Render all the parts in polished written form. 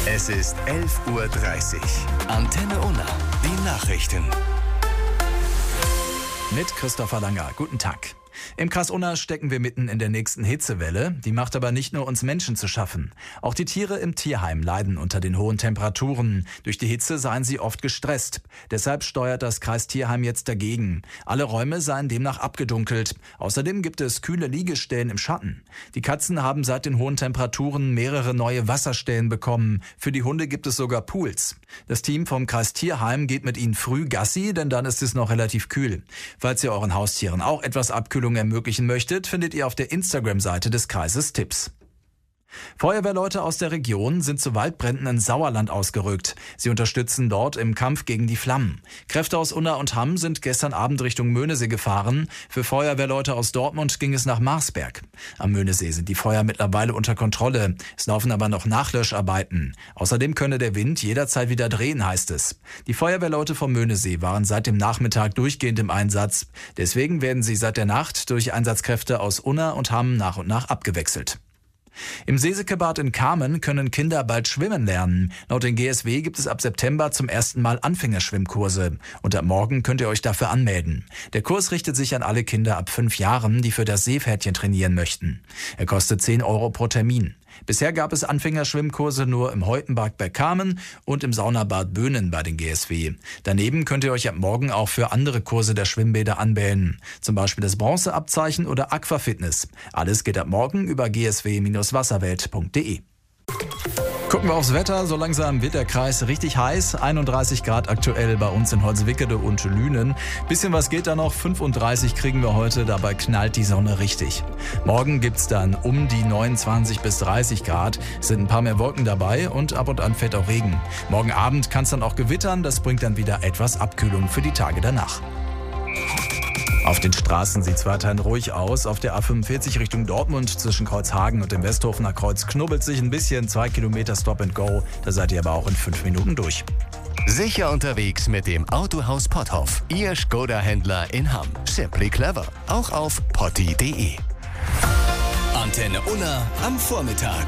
Es ist 11:30 Uhr. Antenne Unna, die Nachrichten. Mit Christopher Langer. Guten Tag. Im Kreis Unna stecken wir mitten in der nächsten Hitzewelle. Die macht aber nicht nur uns Menschen zu schaffen. Auch die Tiere im Tierheim leiden unter den hohen Temperaturen. Durch die Hitze seien sie oft gestresst. Deshalb steuert das Kreistierheim jetzt dagegen. Alle Räume seien demnach abgedunkelt. Außerdem gibt es kühle Liegestellen im Schatten. Die Katzen haben seit den hohen Temperaturen mehrere neue Wasserstellen bekommen. Für die Hunde gibt es sogar Pools. Das Team vom Kreistierheim geht mit ihnen früh Gassi, denn dann ist es noch relativ kühl. Falls ihr euren Haustieren auch etwas Abkühlung ermöglichen möchtet, findet ihr auf der Instagram-Seite des Kreises Tipps. Feuerwehrleute aus der Region sind zu Waldbränden in Sauerland ausgerückt. Sie unterstützen dort im Kampf gegen die Flammen. Kräfte aus Unna und Hamm sind gestern Abend Richtung Möhnesee gefahren. Für Feuerwehrleute aus Dortmund ging es nach Marsberg. Am Möhnesee sind die Feuer mittlerweile unter Kontrolle. Es laufen aber noch Nachlöscharbeiten. Außerdem könne der Wind jederzeit wieder drehen, heißt es. Die Feuerwehrleute vom Möhnesee waren seit dem Nachmittag durchgehend im Einsatz. Deswegen werden sie seit der Nacht durch Einsatzkräfte aus Unna und Hamm nach und nach abgewechselt. Im Sesekebad in Kamen können Kinder bald schwimmen lernen. Laut den GSW gibt es ab September zum ersten Mal Anfängerschwimmkurse. Und ab morgen könnt ihr euch dafür anmelden. Der Kurs richtet sich an alle Kinder ab 5 Jahren, die für das Seepferdchen trainieren möchten. Er kostet 10 Euro pro Termin. Bisher gab es Anfängerschwimmkurse nur im Heutenbad bei Kamen und im Saunabad Böhnen bei den GSW. Daneben könnt ihr euch ab morgen auch für andere Kurse der Schwimmbäder anmelden. Zum Beispiel das Bronzeabzeichen oder Aquafitness. Alles geht ab morgen über gsw-wasserwelt.de. Gucken wir aufs Wetter. So langsam wird der Kreis richtig heiß. 31 Grad aktuell bei uns in Holzwickede und Lünen. Bisschen was geht da noch. 35 kriegen wir heute. Dabei knallt die Sonne richtig. Morgen gibt's dann um die 29 bis 30 Grad. Es sind ein paar mehr Wolken dabei und ab und an fällt auch Regen. Morgen Abend kann es dann auch gewittern. Das bringt dann wieder etwas Abkühlung für die Tage danach. Auf den Straßen sieht es weiterhin ruhig aus. Auf der A45 Richtung Dortmund zwischen Kreuzhagen und dem Westhofener Kreuz knubbelt sich ein bisschen. 2 Kilometer Stop and Go. Da seid ihr aber auch in 5 Minuten durch. Sicher unterwegs mit dem Autohaus Potthoff. Ihr Skoda-Händler in Hamm. Simply clever. Auch auf potti.de. Antenne Unna am Vormittag.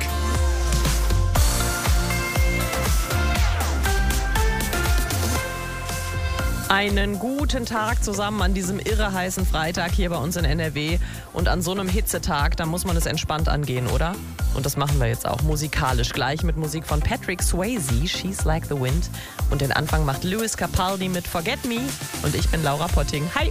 Einen guten Tag zusammen an diesem irre heißen Freitag hier bei uns in NRW. Und an so einem Hitzetag, da muss man es entspannt angehen, oder? Und das machen wir jetzt auch musikalisch. Gleich mit Musik von Patrick Swayze, She's Like the Wind. Und den Anfang macht Lewis Capaldi mit Forget Me. Und ich bin Laura Potting. Hi!